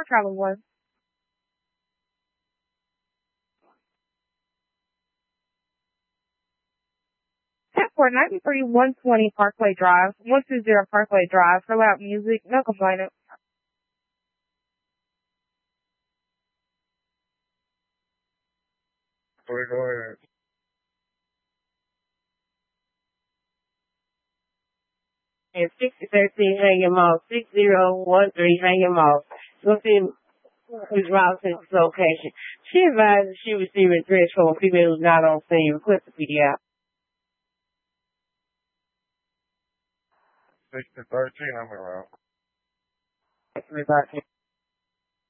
for travel one. Tap for 93-120 Parkway Drive, 120 Parkway Drive for loud music, no complaining. Go ahead. And 6013 Hanging Mall, 6013 Hanging Mall. Go see Ms. Robinson's location. She advised that she received a threat from a female who's not on scene. Request the PDI. 6013, I'm around. Ms. Robertson.